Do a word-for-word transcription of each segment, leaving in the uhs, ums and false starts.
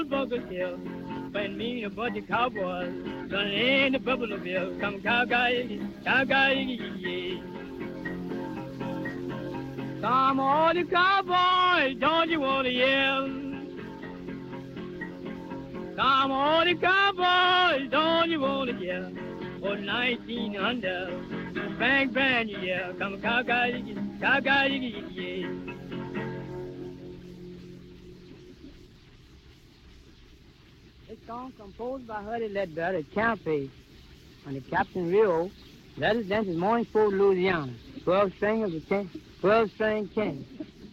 Bunker Hill, when me and a bunch of cowboys running in the Buffalo Bill, come cow guy, cow guy, yeah. Come on, the cowboys, don't you want to yell? Come on, the cowboys, don't you want to yell? For nineteen hundred, bang, bang, yeah, come cow guy, cow guy, yeah. This song composed by Huddy Ledbetter at Camp Base on the Captain Rio, residence in Morningsport, Louisiana. twelve string of the ten, twelve string ten.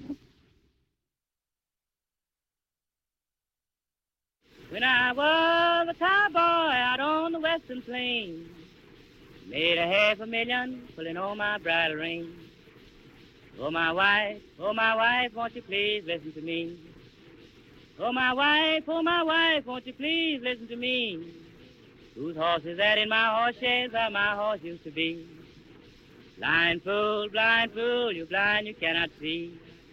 When I was a cowboy out on the western plains, made a half a million pulling on my bridle rein. Oh, my wife, oh, my wife, won't you please listen to me? Oh, my wife, oh, my wife, won't you please listen to me? Whose horse is that in my horse sheds where my horse used to be? Blind fool, blind fool, you blind, you cannot see.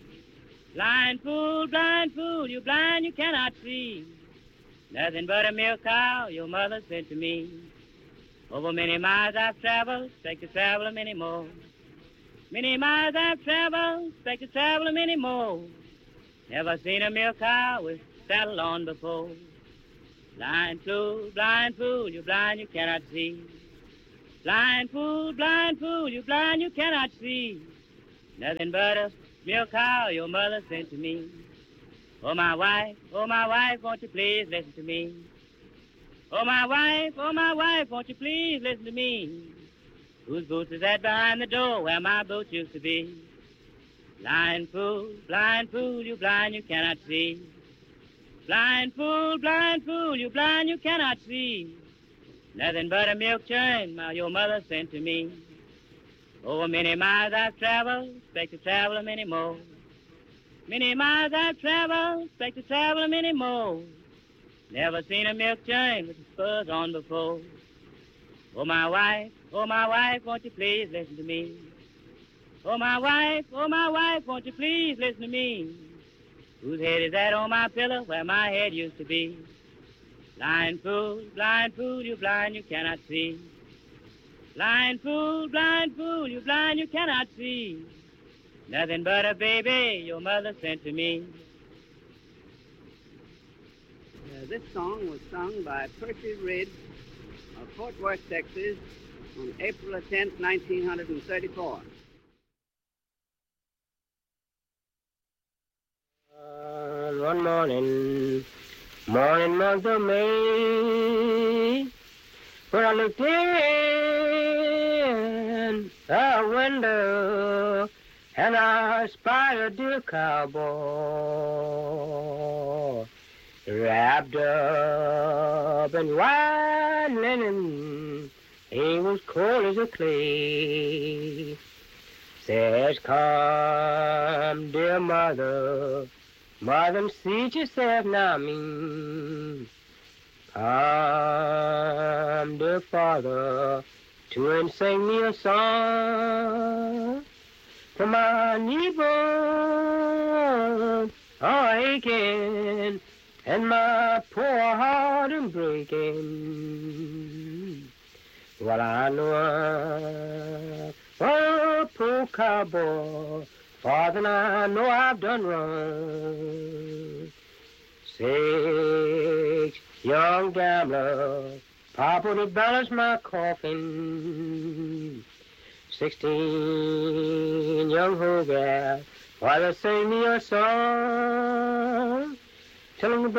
Blind fool, blind fool, you blind, you cannot see. Nothing but a milk cow your mother sent to me. Over many miles I've traveled, expect to travel a many more. Many miles I've traveled, expect to travel a many more. Never seen a milk cow with saddle on before. Blind fool, blind fool, you blind, you cannot see. Blind fool, blind fool, you blind, you cannot see. Nothing but a milk cow your mother sent to me. Oh, my wife, oh, my wife, won't you please listen to me? Oh, my wife, oh, my wife, won't you please listen to me? Whose boots is that behind the door where my boots used to be? Blind fool, blind fool, you blind, you cannot see. Blind fool, blind fool, you blind, you cannot see. Nothing but a milk churn my your mother sent to me. Over many miles I've traveled, expect to travel a many more. Many miles I've traveled, expect to travel a many more. Never seen a milk churn with the spurs on before. Oh, my wife, oh, my wife, won't you please listen to me? Oh, my wife, oh, my wife, won't you please listen to me? Whose head is that on my pillow where my head used to be? Blind fool, blind fool, you blind, you cannot see. Blind fool, blind fool, you blind, you cannot see. Nothing but a baby your mother sent to me. Uh, this song was sung by Percy Ridge of Fort Worth, Texas, on April tenth, nineteen thirty-four. Uh, one morning, morning month of May, when I looked in the window and I spied a dear cowboy wrapped up in white linen. He was cold as a clay. Says, come, dear mother, mother, and seat yourself now, me. Come, dear father, to and sing me a song. For my knee bones are aching, and my poor heart is breaking. Well, I know I, oh, poor cowboy, Father, and I know I've done wrong. Six young gambler, Papa to balance my coffin. Sixteen young hogas, while they sing me a song, telling the